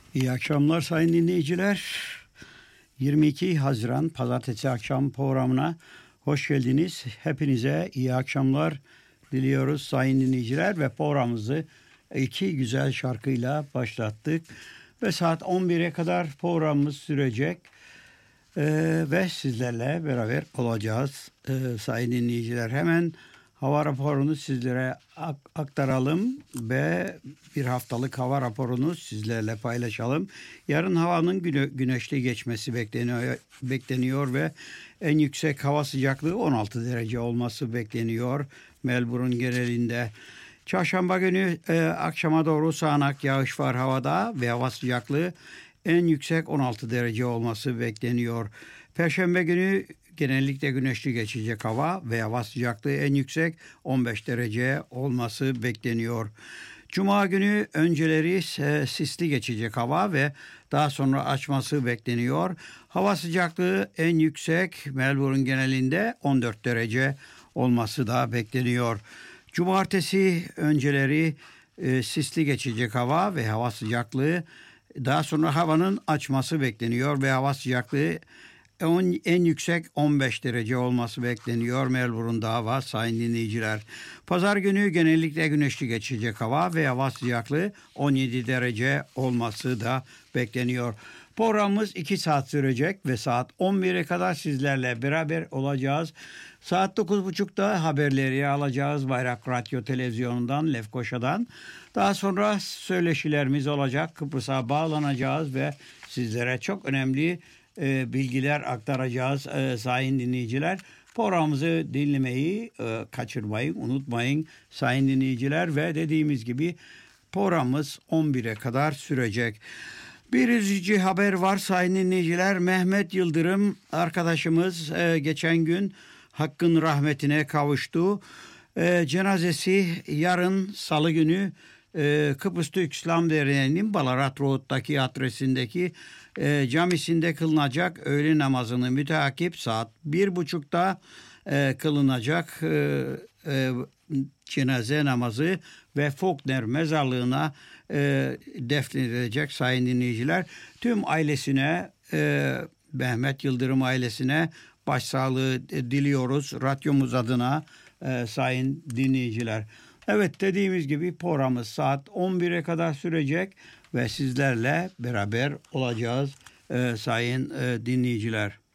İyi akşamlar sayın dinleyiciler. 22 Haziran Pazartesi akşam programına hoş geldiniz. Hepinize iyi akşamlar diliyoruz sayın dinleyiciler ve programımızı iki güzel şarkıyla başlattık. Ve saat 11'e kadar programımız sürecek ve sizlerle beraber olacağız sayın dinleyiciler. Hemen hava raporunu sizlere aktaralım ve bir haftalık hava raporunu sizlerle paylaşalım. Yarın havanın güneşli geçmesi bekleniyor ve en yüksek hava sıcaklığı 16 derece olması bekleniyor Melbourne genelinde. Çarşamba günü akşama doğru sağanak yağış var havada ve hava sıcaklığı en yüksek 16 derece olması bekleniyor. Perşembe günü genellikle güneşli geçecek hava ve hava sıcaklığı en yüksek 15 derece olması bekleniyor. Cuma günü önceleri sisli geçecek hava ve daha sonra açması bekleniyor. Hava sıcaklığı en yüksek Melbourne genelinde 14 derece olması da bekleniyor. Cumartesi önceleri sisli geçecek hava ve hava sıcaklığı daha sonra havanın açması bekleniyor ve hava sıcaklığı en yüksek 15 derece olması bekleniyor Melbourne'da hava sayın dinleyiciler. Pazar günü genellikle güneşli geçecek hava ve hava sıcaklığı 17 derece olması da bekleniyor. Programımız 2 saat sürecek ve saat 11'e kadar sizlerle beraber olacağız. Saat 9.30'da haberleri alacağız Bayrak Radyo Televizyonu'ndan, Lefkoşa'dan. Daha sonra söyleşilerimiz olacak. Kıbrıs'a bağlanacağız ve sizlere çok önemli bilgiler aktaracağız sayın dinleyiciler. Programımızı dinlemeyi kaçırmayın, unutmayın sayın dinleyiciler ve dediğimiz gibi programımız 11'e kadar sürecek. Bir üzücü haber var sayın dinleyiciler. Mehmet Yıldırım arkadaşımız geçen gün Hakk'ın rahmetine kavuştu. Cenazesi yarın Salı günü Kıbrıs Türk İslam Derneği'nin Ballarat Road'daki adresindeki camisinde kılınacak. Öğle namazını müteakip saat 1.30'da kılınacak cenaze namazı ve Faulkner mezarlığına defnedilecek sayın dinleyiciler. Tüm ailesine, Mehmet Yıldırım ailesine başsağlığı diliyoruz radyomuz adına sayın dinleyiciler. Evet, dediğimiz gibi programımız saat 11'e kadar sürecek ve sizlerle beraber olacağız sayın dinleyiciler.